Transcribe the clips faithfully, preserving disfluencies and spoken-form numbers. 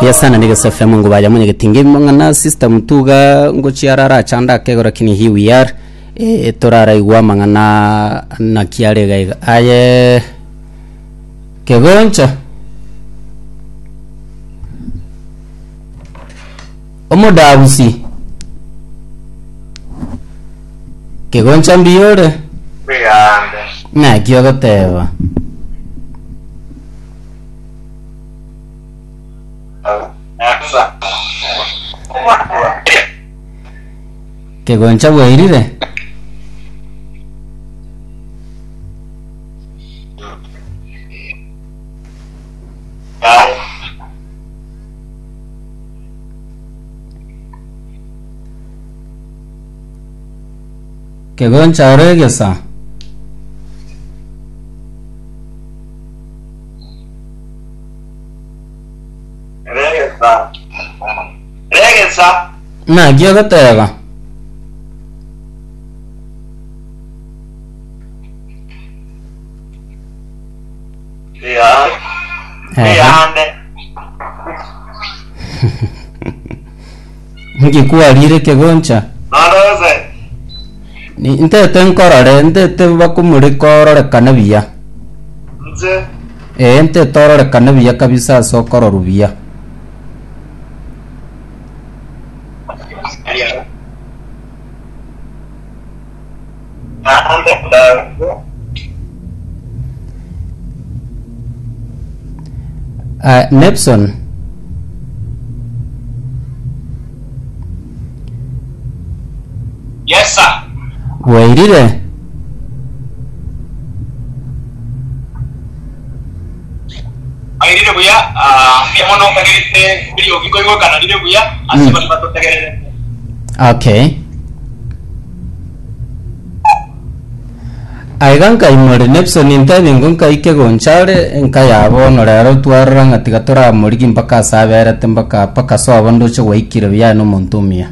buya sana nige S F M ngo baja munye gitinge mangana system tuga ngo chiarara chanda kegora kini hi we are e torara igwa mangana na kiare gaiga aye kegoncha omoda busi kegoncha mbiore Beande. na kiyogo teva Asa. kegoncha bwairire kegoncha regesa Regesa. Regesa. na kiyogo teva Ya. Beande. ngikuwa lire kegoncha Nandose. ni ntete nkorore ntete bakumuri korore kanabia Nze. eh ntete torore kanabia kabisa so kororu bia Ande. ah Nepson Yes sir. wairire Airire buya. Ah, yamono kagite video kiko iko kana dire buya. Asiba bato tegerere. okay aiganka imore Nepson intebe ngonka ike gonchare enka yabo norero twaranga tigatora muri mpaka sabera tembaka paka so abando che waikire bya no montumia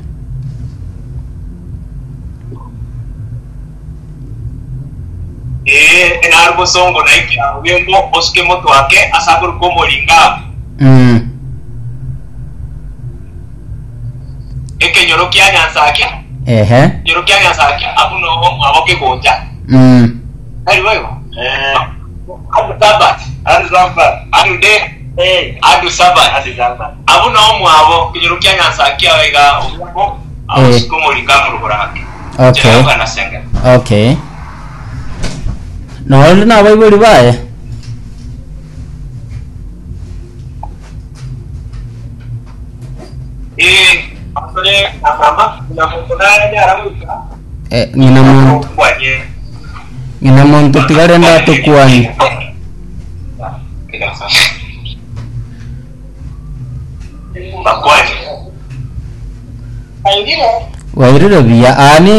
Eh, en algo songo na iki wembo oske moto wake asabur ko moringa. mm Eke nyorokia nyansake. ehe Nyorokia nyansake abuno ho aboke goja. mm Hari wewe. Eh. Adu sabat. Adu sabat. Adu de. Eh. Adu sabat. Adu sabat. Abuno ho mwabo nyorokia nyansake awega uko abusko moringa murugora. okay Kana senga. okay no na bai buri bae Eh, asale mama na mtona ya aramuka. eh ngina mon Kwanye. ngina mon tutigare nda tukwani Bakwanye. Aidile. wairire bia ani